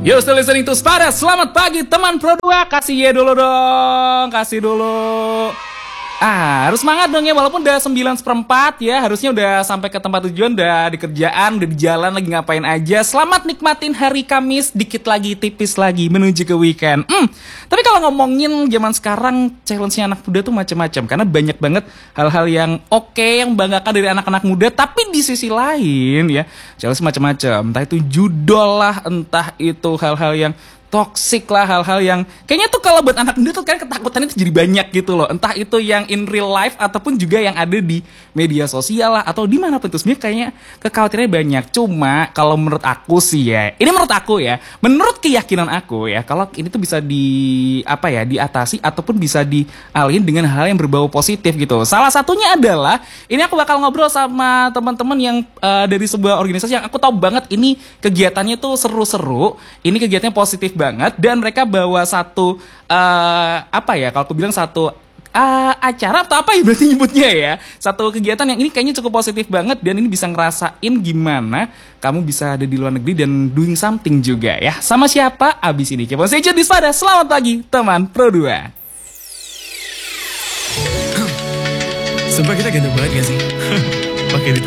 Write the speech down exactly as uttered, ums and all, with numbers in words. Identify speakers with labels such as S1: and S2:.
S1: You're still listening to Spada. Selamat pagi teman Pro dua. Kasih ya dulu dong. Kasih dulu. Ah, harus semangat dong ya. Walaupun udah sembilan seperempat ya. Harusnya udah sampai ke tempat tujuan. Udah di kerjaan, udah di jalan, lagi ngapain aja. Selamat nikmatin hari Kamis. Dikit lagi, tipis lagi menuju ke weekend. Hmm, tapi kalau ngomongin zaman sekarang, challenge-nya anak muda tuh macam-macam. Karena banyak banget hal-hal yang oke, okay, yang banggakan dari anak-anak muda. Tapi di sisi lain ya, challenge macam-macam. Entah itu judol lah, entah itu hal-hal yang toxic lah, hal-hal yang kayaknya tuh kalau buat anak muda tuh kan ketakutannya tuh jadi banyak gitu loh. Entah itu yang in real life ataupun juga yang ada di media sosial lah atau di mana pun tuh, sebenarnya kayaknya kekhawatirannya banyak. Cuma kalau menurut aku sih ya, ini menurut aku ya, menurut keyakinan aku ya, kalau ini tuh bisa di apa ya, diatasi ataupun bisa dialihin dengan hal yang berbau positif gitu. Salah satunya adalah ini aku bakal ngobrol sama teman-teman yang uh, dari sebuah organisasi yang aku tahu banget ini kegiatannya tuh seru-seru. Ini kegiatannya positif banget dan mereka bawa satu uh, apa ya, kalau aku bilang satu uh, acara atau apa ya berarti nyebutnya ya, satu kegiatan yang ini kayaknya cukup positif banget dan ini bisa ngerasain gimana kamu bisa ada di luar negeri dan doing something juga ya. Sama siapa? Abis ini coba stay tune di Spada. Selamat pagi teman Pro dua.
S2: Sumpah kita ganteng banget gak sih? Pakai di